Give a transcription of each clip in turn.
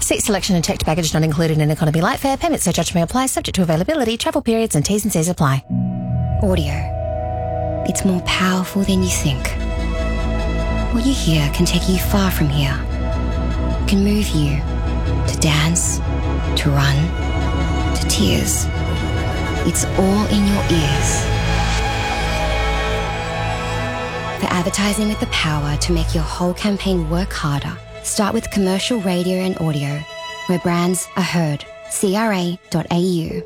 Seat selection and checked baggage not included in economy light fare. Payment surcharge may apply, subject to availability, travel periods and T's and C's apply. Audio. It's more powerful than you think. What you hear can take you far from here. It can move you to dance, to run, to tears. It's all in your ears. For advertising with the power to make your whole campaign work harder, start with commercial radio and audio, where brands are heard. CRA.au.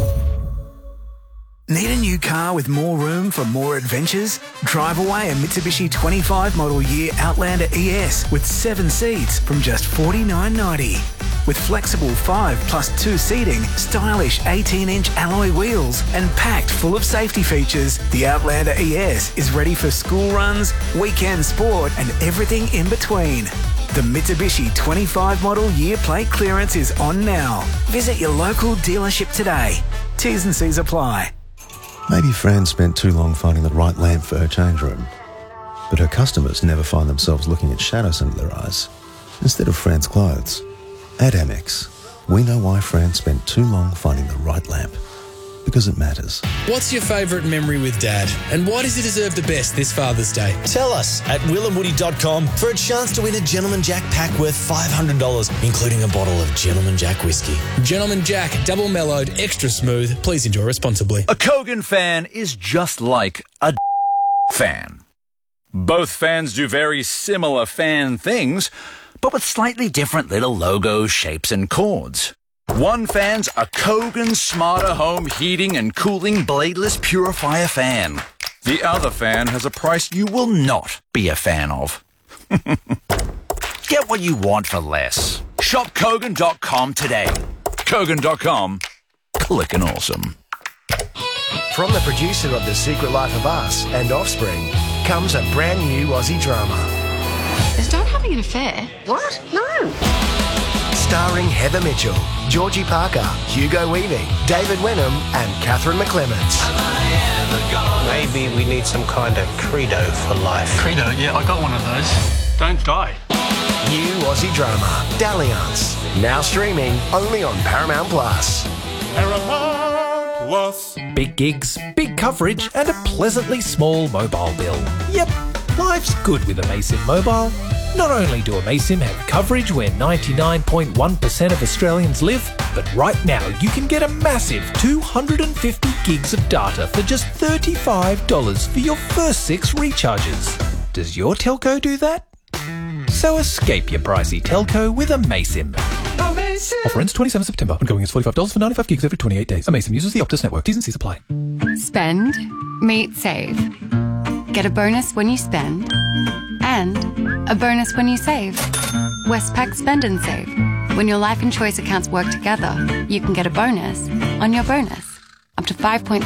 Need a new car with more room for more adventures? Drive away a Mitsubishi 25 model year Outlander ES with 7 seats from just $49.90. With flexible 5+2 seating, stylish 18-inch alloy wheels and packed full of safety features, the Outlander ES is ready for school runs, weekend sport and everything in between. The Mitsubishi 25 model year plate clearance is on now. Visit your local dealership today. T's and C's apply. Maybe Fran spent too long finding the right lamp for her change room. But her customers never find themselves looking at shadows under their eyes instead of Fran's clothes. At Amex, we know why Fran spent too long finding the right lamp. Because it matters. What's your favourite memory with Dad? And why does he deserve the best this Father's Day? Tell us at willandwoody.com for a chance to win a Gentleman Jack pack worth $500, including a bottle of Gentleman Jack whiskey. Gentleman Jack, double mellowed, extra smooth. Please enjoy responsibly. A Kogan fan is just like a fan. Both fans do very similar fan things, but with slightly different little logos, shapes and chords. One fan's a Kogan Smarter Home Heating and Cooling Bladeless Purifier fan. The other fan has a price you will not be a fan of. Get what you want for less. Shop Kogan.com today. Kogan.com. Clickin' awesome. From the producer of The Secret Life of Us and Offspring comes a brand new Aussie drama. Is Dad having an affair? What? No. Starring Heather Mitchell, Georgie Parker, Hugo Weaving, David Wenham and Catherine McClements. Maybe we need some kind of credo for life. Credo? Yeah, I got one of those. Don't die. New Aussie drama, Dalliance. Now streaming only on Paramount Plus. Paramount Plus. Big gigs, big coverage and a pleasantly small mobile bill. Yep, life's good with Amaysim Mobile. Not only do Amaysim have coverage where 99.1% of Australians live, but right now you can get a massive 250 gigs of data for just $35 for your first 6 recharges. Does your telco do that? So escape your pricey telco with Amaysim. Offer ends 27 September. Ongoing is $45 for 95 gigs every 28 days. Amaysim uses the Optus network. T's and C's apply. Spend, meet, save. Get a bonus when you spend. And a bonus when you save. Westpac Spend and Save. When your life and choice accounts work together, you can get a bonus on your bonus. Up to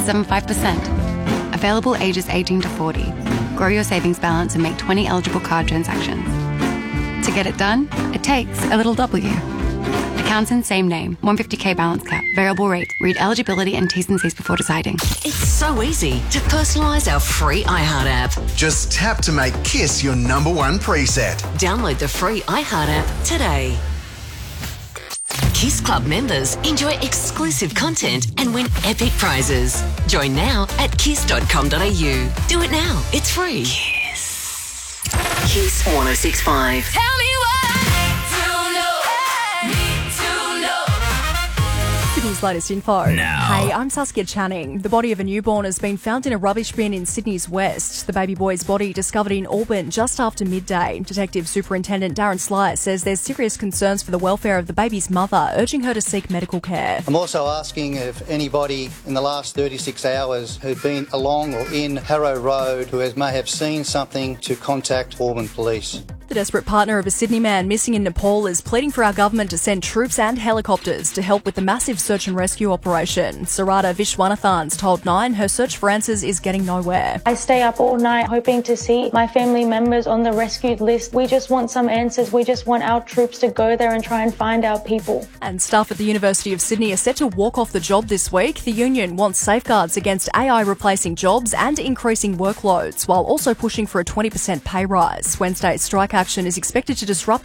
5.75%. Available ages 18 to 40. Grow your savings balance and make 20 eligible card transactions. To get it done, it takes a little W. Accounts in same name. 150k balance cap. Variable rate. Read eligibility and T's and C's before deciding. It's so easy to personalise our free iHeart app. Just tap to make Kiss your #1 preset. Download the free iHeart app today. Kiss Club members enjoy exclusive content and win epic prizes. Join now at kiss.com.au. Do it now. It's free. Kiss. Kiss 106.5. Tell me Sydney's latest info. Hey, I'm Saskia Channing. The body of a newborn has been found in a rubbish bin in Sydney's West. The baby boy's body discovered in Auburn just after midday. Detective Superintendent Darren Slyer says there's serious concerns for the welfare of the baby's mother, urging her to seek medical care. I'm also asking if anybody in the last 36 hours who'd been along or in Harrow Road who may have seen something to contact Auburn Police. The desperate partner of a Sydney man missing in Nepal is pleading for our government to send troops and helicopters to help with the massive search and rescue operation. Sarada Vishwanathan's told Nine her search for answers is getting nowhere. I stay up all night hoping to see my family members on the rescued list. We just want some answers. We just want our troops to go there and try and find our people. And staff at the University of Sydney are set to walk off the job this week. The union wants safeguards against AI replacing jobs and increasing workloads, while also pushing for a 20% pay rise. Wednesday's strike action is expected to disrupt